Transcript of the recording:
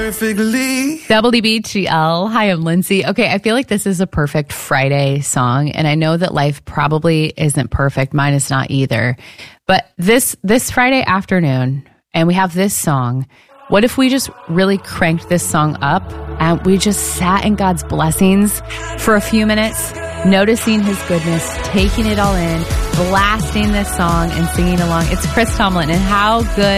perfectly. WBGL. Hi, I'm Lindsay. Okay, I feel like this is a perfect Friday song, and I know that life probably isn't perfect. Mine is not either. But this Friday afternoon, and we have this song. What if we just really cranked this song up and we just sat in God's blessings for a few minutes, noticing his goodness, taking it all in, blasting this song and singing along. It's Chris Tomlin, and how good